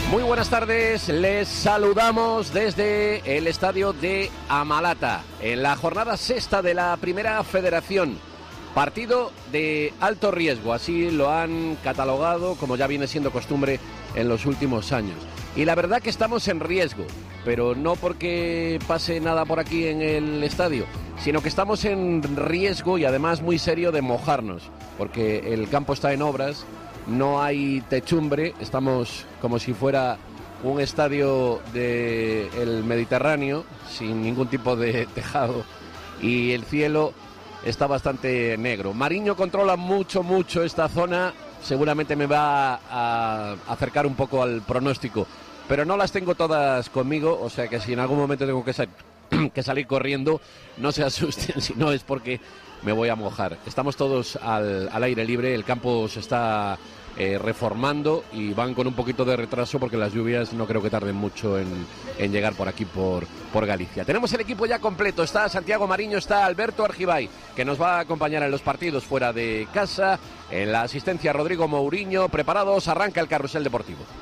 Muy buenas tardes, les saludamos desde el estadio de Amalata, en la jornada sexta de la Primera Federación. Partido de alto riesgo, así lo han catalogado, como ya viene siendo costumbre en los últimos años. Y la verdad que estamos en riesgo, pero no porque pase nada por aquí en el estadio, sino que estamos en riesgo y además muy serio de mojarnos, porque el campo está en obras. No hay techumbre, estamos como si fuera un estadio del Mediterráneo, sin ningún tipo de tejado, y el cielo está bastante negro. Mariño controla mucho esta zona, seguramente me va a acercar un poco al pronóstico, pero no las tengo todas conmigo, o sea que si en algún momento tengo que salir corriendo, no se asusten, si no es porque me voy a mojar. Estamos todos al aire libre, el campo se está reformando y van con un poquito de retraso porque las lluvias no creo que tarden mucho en llegar por aquí, por Galicia. Tenemos el equipo ya completo, está Santiago Mariño, está Alberto Argibay, que nos va a acompañar en los partidos fuera de casa, en la asistencia Rodrigo Mourinho. Preparados, arranca el carrusel deportivo.